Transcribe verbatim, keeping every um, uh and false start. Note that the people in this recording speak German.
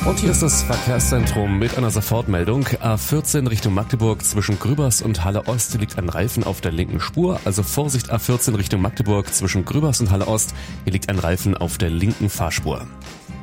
Und hier ist das Verkehrszentrum mit einer Sofortmeldung. A vierzehn Richtung Magdeburg zwischen Grübers und Halle Ost liegt ein Reifen auf der linken Spur. Also Vorsicht, A vierzehn Richtung Magdeburg zwischen Grübers und Halle Ost. Hier liegt ein Reifen auf der linken Fahrspur.